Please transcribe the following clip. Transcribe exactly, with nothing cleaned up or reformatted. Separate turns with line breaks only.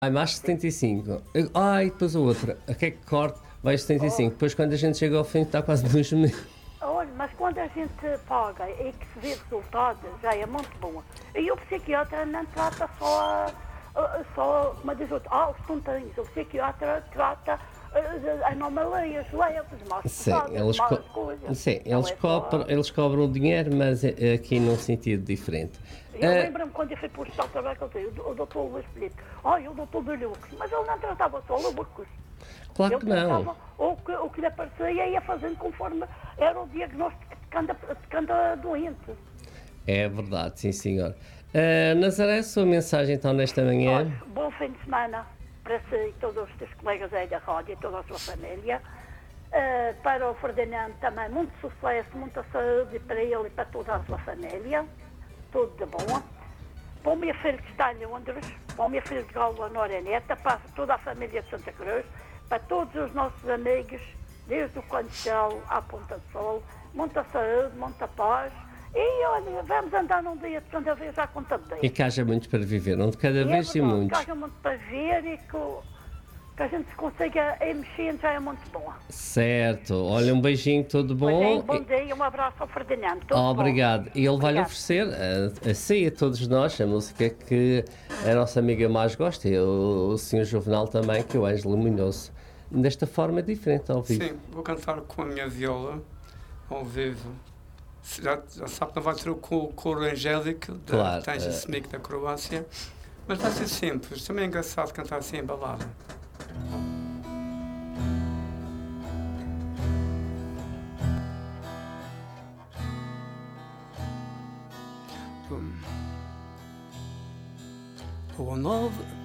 Ai, mais setenta e cinco. Ai, depois a outra. A que é que corte? Vai setenta e cinco. Depois quando a gente chega ao fim está quase dois mil.
Olha, mas quando a gente paga e que se vê resultados, já é muito bom. E o psiquiatra não trata só, a- a- só como diz outro, ah, os tontinhos. O psiquiatra trata uh, anomalias leves, más
Sim,
pesadas,
eles,
más
co
coisas.
sim,
Não
eles,
é
cobram,
só...
eles cobram o dinheiro, mas é- é aqui num sentido diferente.
Eu
Ah,
lembro-me quando eu fui para o hospital de trabalho que eu disse, o doutor Luís Felipe, ai, o doutor do Lucas, mas ele não tratava só o Lucas.
claro
Ele
que não.
tratava o que, o que lhe aparecia e ia fazendo conforme era o diagnóstico de cada, de cada doente.
É verdade, sim senhor. Ah, Nazaré, a sua mensagem então nesta manhã?
Olha, bom fim de semana para si e todos os teus colegas aí da rádio e toda a sua família. Uh, para o Ferdinando também muito sucesso, muita saúde para ele e para toda a sua família. Tudo de bom. Para o meu filho que está em Londres, para o meu filho de Galo, a Nora Neta, para toda a família de Santa Cruz, para todos os nossos amigos, desde o Conchal à Ponta do Sol, muita saúde, muita paz. E olha, vamos andar num dia de cada vez à conta de Deus.
E que haja muito para viver, não de cada
E é
vez e
verdade,
muitos.
que haja muito para ver e que, que a gente se consiga ir mexendo já é muito bom.
Certo. Olha, um beijinho, tudo
Pois é,
bom.
bom dia e um abraço ao Ferdinando. Tudo
Obrigado.
bom.
E ele vai-lhe
Obrigado.
oferecer a, a si e a todos nós a música que a nossa amiga mais gosta e o, o senhor Juvenal também, que é o Ângelo Munhoz. Desta forma diferente, ao vivo.
Sim, vou cantar com a minha viola, ao vivo. Já, já sabe que não vai ter o co- coro angélico da
Claro,
Tanja
eh.
Smic da Croácia, mas vai ser simples. Também é engraçado cantar assim em balada. O nove